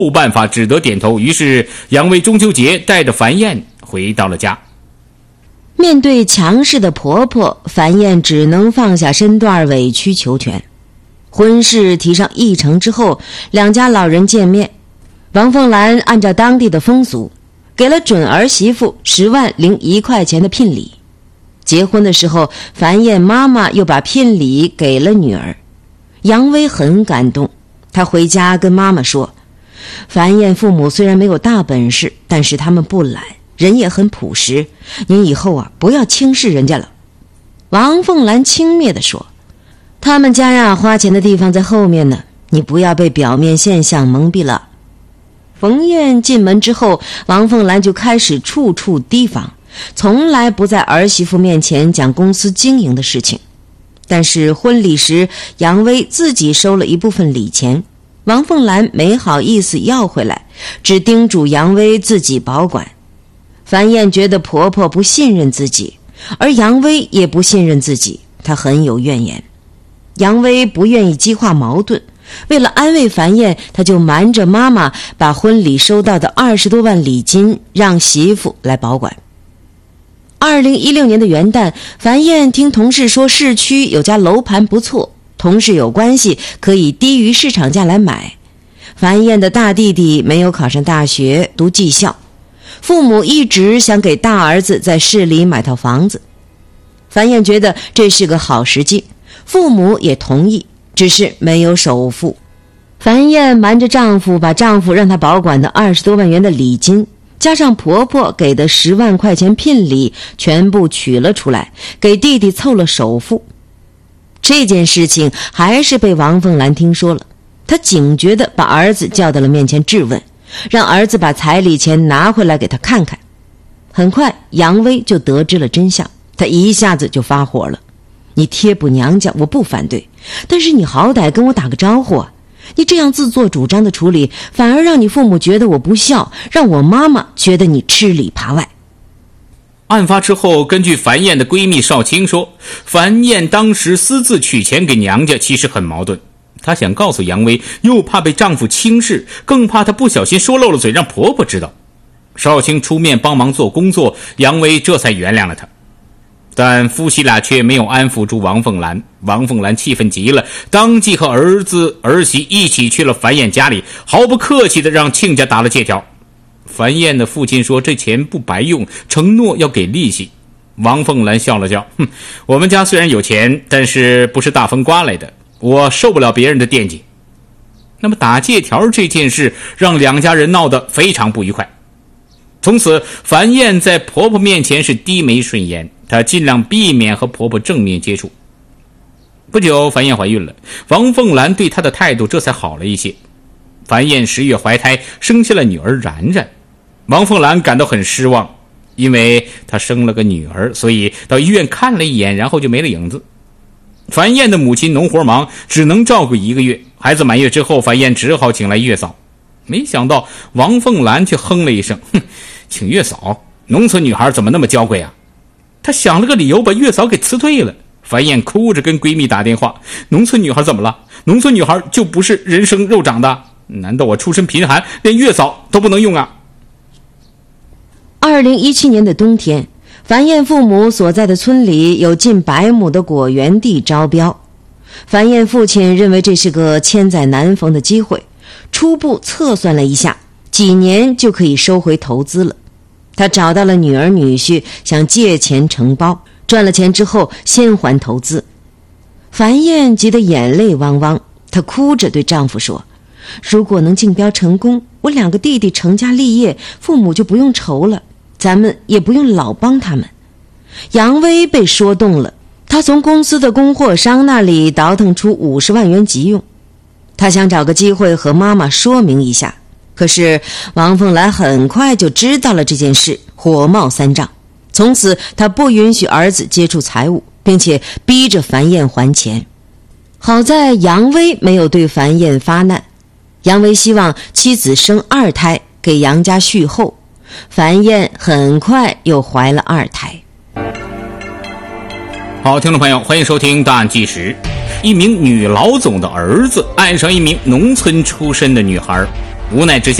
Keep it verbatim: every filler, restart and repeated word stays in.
无办法，只得点头。于是杨威中秋节带着樊燕回到了家。 面对强势的婆婆，樊燕只能放下身段，委曲求全。婚事提上议程之后，两家老人见面，王凤兰按照当地的风俗，给了准儿媳妇十万零一块钱的聘礼。结婚的时候，樊燕妈妈又把聘礼给了女儿。杨威很感动，他回家跟妈妈说，樊燕父母虽然没有大本事，但是他们不懒，人也很朴实，您以后啊不要轻视人家了。王凤兰轻蔑地说，他们家呀花钱的地方在后面呢，你不要被表面现象蒙蔽了。冯燕进门之后，王凤兰就开始处处提防，从来不在儿媳妇面前讲公司经营的事情。但是婚礼时，杨威自己收了一部分礼钱，王凤兰没好意思要回来，只叮嘱杨威自己保管。樊燕觉得婆婆不信任自己，而杨威也不信任自己，她很有怨言。杨威不愿意激化矛盾，为了安慰樊燕，他就瞒着妈妈把婚礼收到的二十多万礼金让媳妇来保管。二零一六年的元旦，樊燕听同事说市区有家楼盘不错，同事有关系可以低于市场价来买。樊燕的大弟弟没有考上大学，读技校，父母一直想给大儿子在市里买套房子。樊燕觉得这是个好时机，父母也同意，只是没有首付。樊燕瞒着丈夫，把丈夫让她保管的二十多万元的礼金加上婆婆给的十万块钱聘礼全部取了出来，给弟弟凑了首付。这件事情还是被王凤兰听说了，她警觉地把儿子叫到了面前质问，让儿子把彩礼钱拿回来给他看看。很快杨威就得知了真相，他一下子就发火了，你贴补娘家我不反对，但是你好歹跟我打个招呼啊！你这样自作主张的处理，反而让你父母觉得我不孝，让我妈妈觉得你吃里扒外。 案发之后，根据樊燕的闺蜜少卿说，樊燕当时私自取钱给娘家，其实很矛盾。她想告诉杨威，又怕被丈夫轻视，更怕她不小心说漏了嘴，让婆婆知道。少卿出面帮忙做工作，杨威这才原谅了她。但夫妻俩却没有安抚住王凤兰，王凤兰气愤极了，当即和儿子儿媳一起去了樊燕家里，毫不客气地让亲家打了借条。樊燕的父亲说这钱不白用，承诺要给利息。王凤兰笑了笑，哼，我们家虽然有钱，但是不是大风刮来的，我受不了别人的惦记。那么打借条这件事让两家人闹得非常不愉快。从此樊燕在婆婆面前是低眉顺眼，她尽量避免和婆婆正面接触。不久樊燕怀孕了，王凤兰对她的态度这才好了一些。樊燕十月怀胎，生下了女儿然然。王凤兰感到很失望，因为她生了个女儿，所以到医院看了一眼，然后就没了影子。樊燕的母亲农活忙，只能照顾一个月，孩子满月之后，樊燕只好请来月嫂。没想到王凤兰却哼了一声，哼，请月嫂，农村女孩怎么那么娇贵啊？她想了个理由，把月嫂给辞退了。樊燕哭着跟闺蜜打电话，农村女孩怎么了？农村女孩就不是人生肉长的？难道我出身贫寒，连月嫂都不能用啊？ 二零一七年的冬天，樊燕父母所在的村里有近百亩的果园地招标。樊燕父亲认为这是个千载难逢的机会，初步测算了一下，几年就可以收回投资了。他找到了女儿女婿，想借钱承包，赚了钱之后先还投资。樊燕急得眼泪汪汪，她哭着对丈夫说，如果能竞标成功，我两个弟弟成家立业，父母就不用愁了，咱们也不用老帮他们。杨威被说动了，他从公司的供货商那里倒腾出五十万元急用。他想找个机会和妈妈说明一下，可是王凤兰很快就知道了这件事，火冒三丈。从此他不允许儿子接触财物，并且逼着樊燕还钱。好在杨威没有对樊燕发难，杨威希望妻子生二胎给杨家续后，樊燕很快又怀了二胎。 好，听众朋友，欢迎收听大案纪实。一名女老总的儿子爱上一名农村出身的女孩， 无奈之下